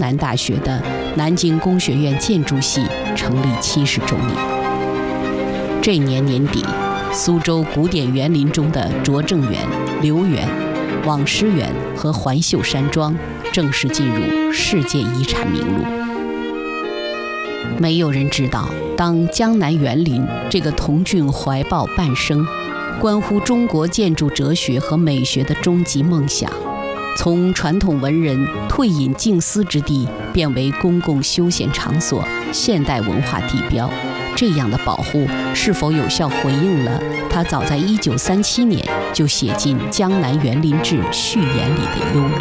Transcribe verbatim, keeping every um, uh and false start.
南大学的南京工学院建筑系成立七十周年。这年年底，苏州古典园林中的拙政园、留园、网师园和环秀山庄正式进入世界遗产名录。没有人知道，当江南园林这个童俊怀抱半生，关乎中国建筑哲学和美学的终极梦想，从传统文人退隐静思之地变为公共休闲场所、现代文化地标，这样的保护是否有效回应了他早在一九三七年就写进《江南园林志》序言里的忧虑？